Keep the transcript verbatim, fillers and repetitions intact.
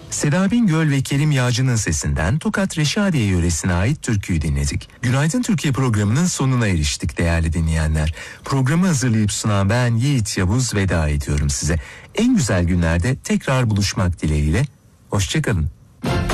Seda Bingöl ve Kerim Yağcı'nın sesinden Tokat Reşadiye yöresine ait türküyü dinledik. Günaydın Türkiye programının sonuna eriştik değerli dinleyenler. Programı hazırlayıp sunan ben Yiğit Yavuz veda ediyorum size. En güzel günlerde tekrar buluşmak dileğiyle. Hoşçakalın.